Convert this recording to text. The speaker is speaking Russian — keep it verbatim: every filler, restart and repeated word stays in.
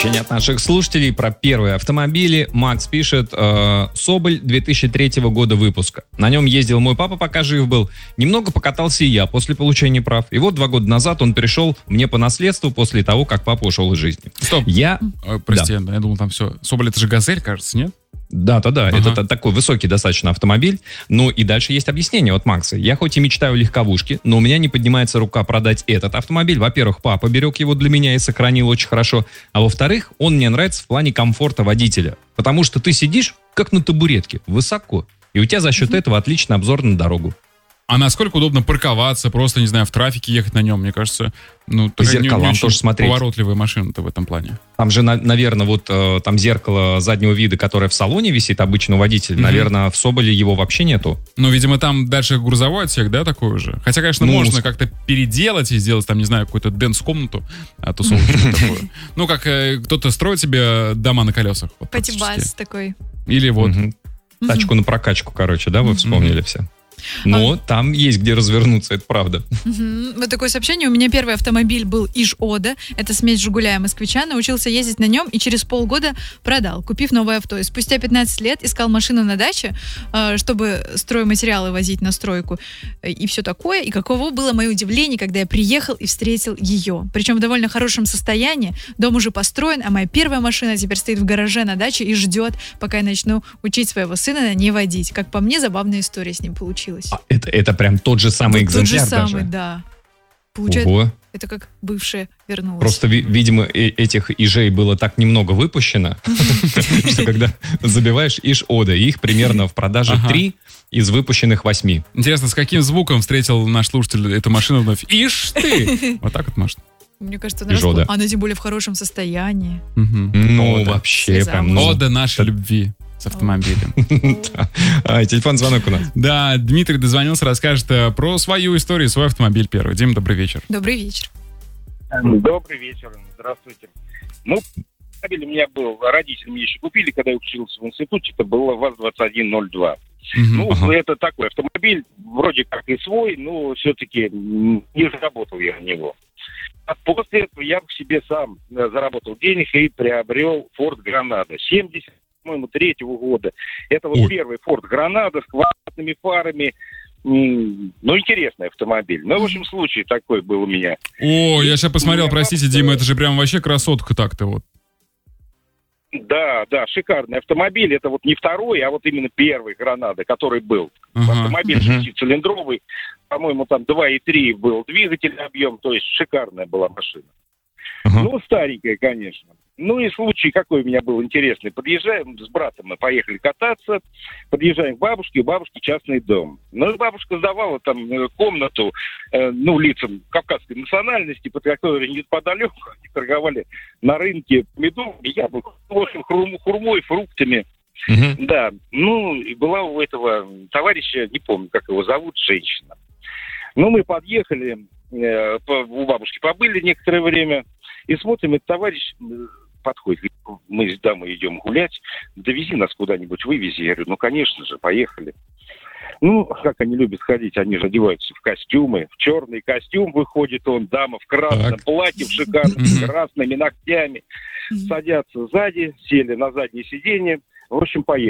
Сообщение от наших слушателей про первые автомобили. Макс пишет, э, Соболь две тысячи третьего года выпуска. На нем ездил мой папа, пока жив был. Немного покатался и я после получения прав. И вот два года назад он пришел мне по наследству после того, как папа ушел из жизни. Стоп. Я... Э, прости, да. я думал, там все. Соболь — это же «Газель», кажется, нет? Да-да-да, Ага. это такой высокий достаточно автомобиль. Ну и дальше есть объяснение от Макса. Я хоть и мечтаю о легковушке, но у меня не поднимается рука продать этот автомобиль. Во-первых, папа берег его для меня и сохранил очень хорошо. А во-вторых, он мне нравится в плане комфорта водителя. Потому что ты сидишь как на табуретке, высоко. И у тебя за счет mm-hmm. этого отличный обзор на дорогу. А насколько удобно парковаться, просто, не знаю, в трафике ехать на нем? Мне кажется, ну, по зеркалам не, не тоже смотреть. Поворотливая машина-то в этом плане. Там же, на, наверное, вот э, там зеркало заднего вида, которое в салоне висит, обычно у водителя, mm-hmm. наверное, в Соболе его вообще нету. Ну, видимо, там дальше грузовой отсек, да, такой уже? Хотя, конечно, ну, можно с... как-то переделать и сделать, там, не знаю, какую-то дэнс-комнату, а тусовочную такую. Ну, как кто-то строит себе дома на колесах. Патибас такой. Или вот. Тачку на прокачку, короче, да, вы вспомнили все. Но а... там есть где развернуться, это правда. Угу. Вот такое сообщение. У меня первый автомобиль был Иж-Ода. Это смесь «Жигуля» и «Москвича». Научился ездить на нем и через полгода продал, купив новое авто. И спустя пятнадцать лет искал машину на даче, чтобы стройматериалы возить на стройку и все такое. И каково было мое удивление, когда я приехал и встретил ее. Причем в довольно хорошем состоянии. Дом уже построен, а моя первая машина теперь стоит в гараже на даче и ждет, пока я начну учить своего сына на ней водить. Как по мне, забавная история с ним получилась. А это, это прям тот же самый это экземпляр тот же самый, даже? да. Получается, Ого. это как бывшая вернулась. Просто, видимо, этих ижей было так немного выпущено, что когда забиваешь Иж-Ода, их примерно в продаже три из выпущенных восьми. Интересно, с каким звуком встретил наш слушатель эту машину вновь? Ишь ты! Вот так вот, может. Мне кажется, она, расп... она тем более в хорошем состоянии. Ну, вообще, прям... Ода нашей любви. С автомобилем. а, телефон, звонок у нас. Да, Дмитрий дозвонился, расскажет про свою историю, свой автомобиль первый. Дим, добрый вечер. Добрый вечер. Добрый вечер, здравствуйте. Ну, автомобиль у меня был, родители мне еще купили, когда я учился в институте, это было ВАЗ двадцать один ноль два. Uh-huh. Ну, ага. это такой автомобиль, вроде как и свой, но все-таки не заработал я на него. А после этого я в себе сам заработал денег и приобрел Ford Granada семьдесят, по-моему, третьего года. Это вот Ой. первый Ford Granada с квадратными фарами. Ну, интересный автомобиль. Ну, в общем, случай такой был у меня. О, я сейчас посмотрел, простите, Дима, это же прям вообще красотка так-то вот. Да, да, шикарный автомобиль. Это вот не второй, а вот именно первый Гранада, который был. Uh-huh. Автомобиль шестицилиндровый. По-моему, там два и три был двигатель, объем. То есть шикарная была машина. Uh-huh. Ну, старенькая, конечно. Ну и случай какой у меня был интересный. Подъезжаем с братом, мы поехали кататься. Подъезжаем к бабушке, у бабушки частный дом. Ну и бабушка сдавала там комнату, э, ну, лицам кавказской национальности, под которой неподалеку они торговали на рынке помидорами, яблоками, в общем, хрум, хурмой, фруктами. Uh-huh. Да, ну, и была у этого товарища, не помню, как его зовут, женщина. Ну, мы подъехали, э, по, у бабушки побыли некоторое время, и смотрим, этот товарищ подходит, мы с дамой идем гулять, довези нас куда-нибудь, вывези. Я говорю, ну, конечно же, поехали. Ну, как они любят ходить, они же одеваются в костюмы, в черный костюм выходит он, дама в красном так. платье, в шикарном, с красными ногтями, садятся сзади, сели на заднее сиденье, в общем, поехали.